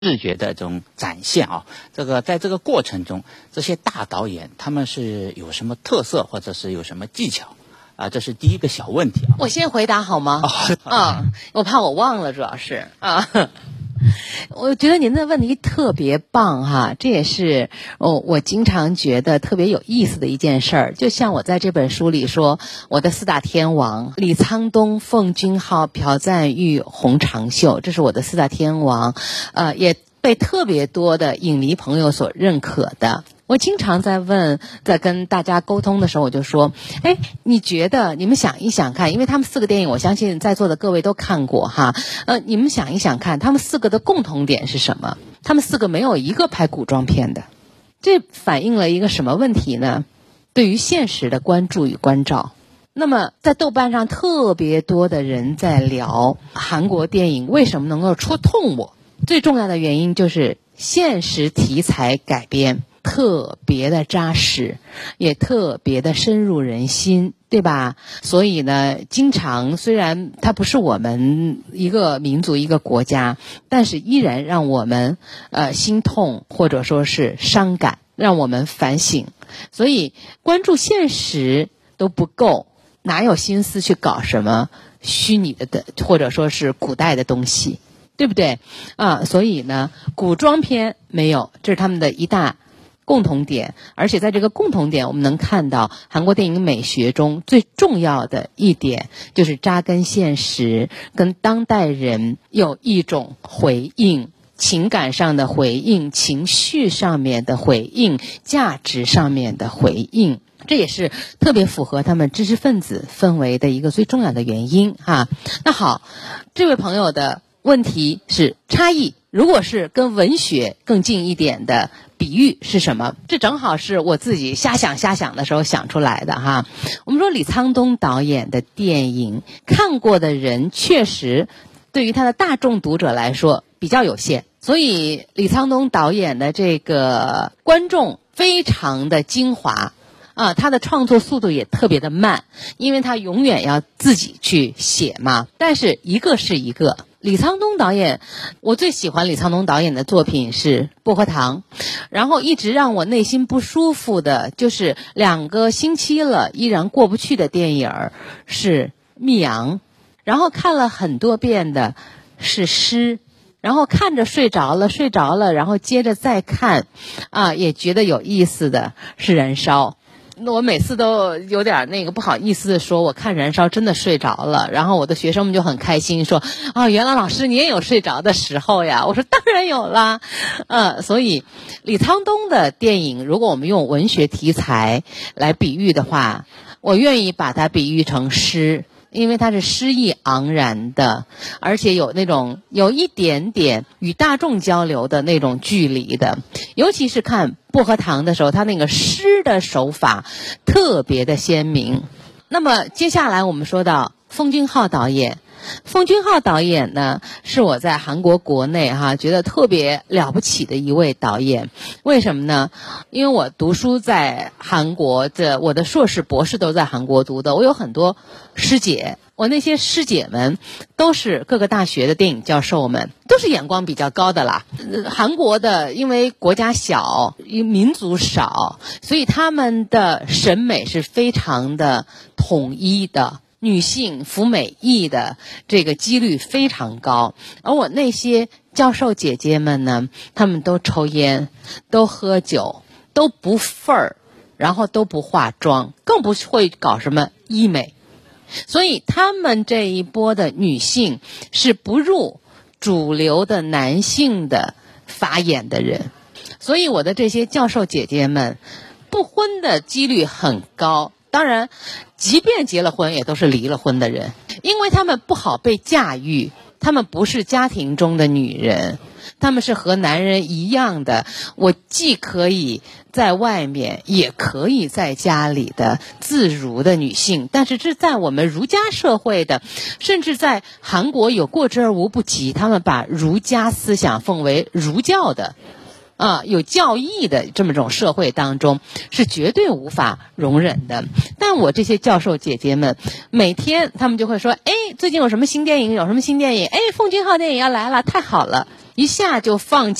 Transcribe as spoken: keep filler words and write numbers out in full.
视觉的这种展现啊，这个在这个过程中，这些大导演他们是有什么特色，或者是有什么技巧啊？这是第一个小问题啊。 我先回答好吗？啊，我怕我忘了，主要是啊。我觉得您的问题特别棒哈，这也是哦，我经常觉得特别有意思的一件事儿。就像我在这本书里说，我的四大天王李沧东、奉俊昊、朴赞郁、洪长秀，这是我的四大天王，呃，也被特别多的影迷朋友所认可的。我经常在问，在跟大家沟通的时候，我就说，哎，你觉得你们想一想看，因为他们四个电影，我相信在座的各位都看过哈，呃，你们想一想看，他们四个的共同点是什么？他们四个没有一个拍古装片的，这反映了一个什么问题呢？对于现实的关注与关照。那么在豆瓣上特别多的人在聊韩国电影为什么能够戳痛我，最重要的原因就是现实题材改编特别的扎实，也特别的深入人心，对吧？所以呢，经常虽然它不是我们一个民族一个国家，但是依然让我们呃心痛或者说是伤感，让我们反省。所以关注现实都不够，哪有心思去搞什么虚拟的的或者说是古代的东西，对不对啊？所以呢，古装片没有，这是他们的一大共同点，而且在这个共同点，我们能看到韩国电影美学中最重要的一点，就是扎根现实，跟当代人有一种回应，情感上的回应，情绪上面的回应，价值上面的回应。这也是特别符合他们知识分子氛围的一个最重要的原因哈。那好，这位朋友的问题是差异，如果是跟文学更近一点的比喻是什么？这正好是我自己瞎想瞎想的时候想出来的哈。我们说李沧东导演的电影，看过的人确实对于他的大众读者来说比较有限，所以李沧东导演的这个观众非常的精华啊，他的创作速度也特别的慢，因为他永远要自己去写嘛。但是一个是一个，李沧东导演，我最喜欢李沧东导演的作品是《薄荷糖》，然后一直让我内心不舒服的就是两个星期了依然过不去的电影是《密阳》，然后看了很多遍的是《诗》，然后看着睡着了睡着了，然后接着再看啊，也觉得有意思的是《燃烧》。我每次都有点那个不好意思的说，我看《燃烧》真的睡着了，然后我的学生们就很开心说，啊，袁朗老师你也有睡着的时候呀？我说当然有啦，呃，所以李沧东的电影，如果我们用文学题材来比喻的话，我愿意把它比喻成诗。因为它是诗意盎然的，而且有那种有一点点与大众交流的那种距离的，尤其是看《薄荷糖》的时候，它那个诗的手法特别的鲜明。那么接下来我们说到奉俊昊导演，奉俊昊导演呢，是我在韩国国内哈觉得特别了不起的一位导演。为什么呢？因为我读书在韩国，这我的硕士博士都在韩国读的，我有很多师姐，我那些师姐们都是各个大学的电影教授们，都是眼光比较高的啦。呃、韩国的因为国家小，民族少，所以他们的审美是非常的统一的，女性服美役的这个几率非常高。而我那些教授姐姐们呢，她们都抽烟，都喝酒，都不份儿，然后都不化妆，更不会搞什么医美。所以他们这一波的女性是不入主流的男性的法眼的人。所以我的这些教授姐姐们不婚的几率很高，当然即便结了婚也都是离了婚的人，因为他们不好被驾驭，他们不是家庭中的女人，他们是和男人一样的，我既可以在外面也可以在家里的自如的女性。但是这在我们儒家社会的，甚至在韩国有过之而无不及，他们把儒家思想奉为儒教的啊，有教义的这么种社会当中是绝对无法容忍的。但我这些教授姐姐们每天他们就会说，哎，最近有什么新电影有什么新电影，哎，奉俊昊电影要来了，太好了。 一下就放弃